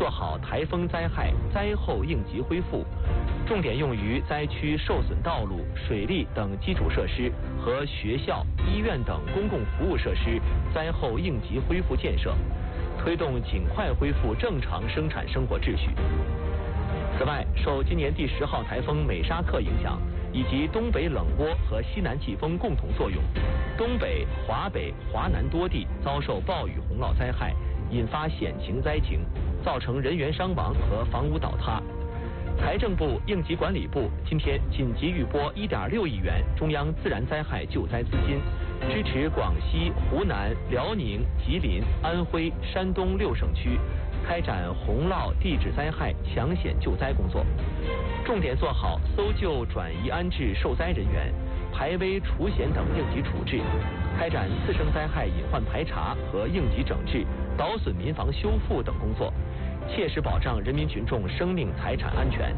做好台风灾害灾后应急恢复，重点用于灾区受损道路、水利等基础设施和学校、医院等公共服务设施灾后应急恢复建设，推动尽快恢复正常生产生活秩序。此外，受今年第10号台风美沙克影响，以及东北冷涡和西南季风共同作用，东北、华北、华南多地遭受暴雨洪涝灾害，引发险情灾情，造成人员伤亡和房屋倒塌。财政部、应急管理部今天紧急预拨1.6亿元中央自然灾害救灾资金，支持广西、湖南、辽宁、吉林、安徽、山东6省区开展洪涝地质灾害抢险救灾工作，重点做好搜救、转移安置受灾人员、排危除险等应急处置，开展次生灾害隐患排查和应急整治、倒损民房修复等工作，切实保障人民群众生命财产安全。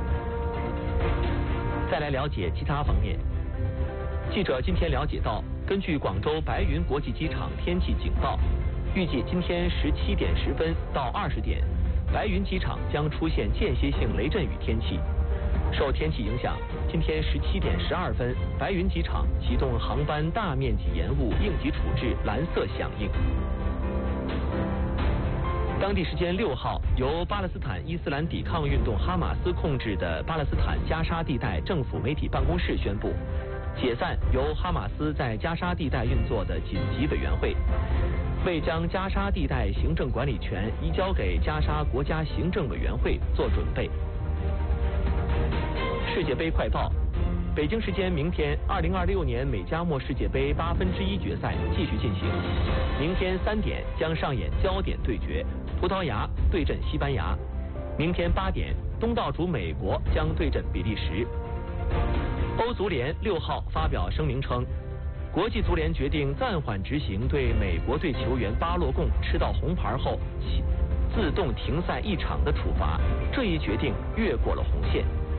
再来了解其他方面。记者今天了解到，根据广州白云国际机场天气警报，预计今天17点10分到20点，白云机场将出现间歇性雷阵雨天气。受天气影响，今天17点12分，白云机场启动航班大面积延误应急处置蓝色响应。当地时间6号，由巴勒斯坦伊斯兰抵抗运动哈马斯控制的巴勒斯坦加沙地带政府媒体办公室宣布，解散由哈马斯在加沙地带运作的紧急委员会，为将加沙地带行政管理权移交给加沙国家行政委员会做准备。世界杯快报：北京时间明天，2026年美加墨世界杯1/8决赛继续进行。明天3点将上演焦点对决，葡萄牙对阵西班牙。明天8点，东道主美国将对阵比利时。欧足联6号发表声明称，国际足联决定暂缓执行对美国队球员巴洛贡吃到红牌后自动停赛1场的处罚，这一决定越过了红线。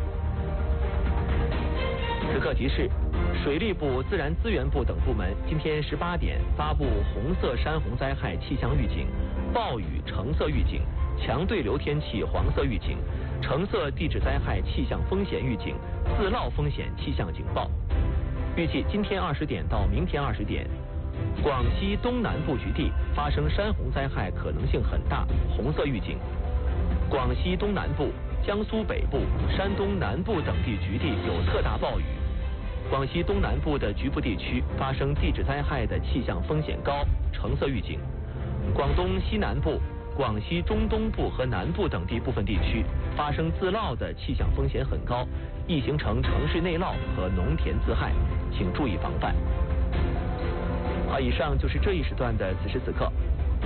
此刻提示，水利部、自然资源部等部门今天18点发布红色山洪灾害气象预警、暴雨橙色预警、强对流天气黄色预警、橙色地质灾害气象风险预警、自涝风险气象警报。预计今天20点到明天20点，广西东南部局地发生山洪灾害可能性很大，红色预警；广西东南部、江苏北部、山东南部等地局地有特大暴雨。广西东南部的局部地区发生地质灾害的气象风险高，橙色预警；广东西南部、广西中东部和南部等地部分地区发生自涝的气象风险很高，易形成城市内涝和农田自害，请注意防范。好，以上就是这一时段的此时此刻。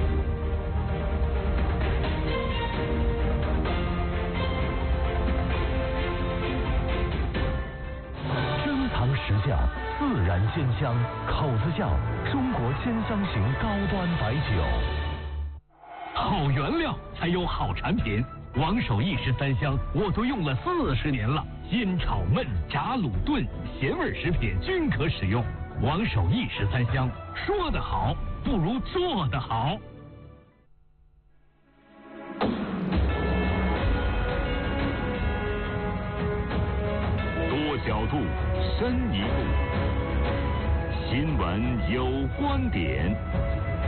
时效自然鲜香，口子窖中国鲜香型高端白酒。 好原料才有好产品，王守义13香我都用了40年了，腌炒焖炸卤炖咸味食品均可使用。王守义13香，说得好不如做得好。 多角度，深一步，新闻有观点。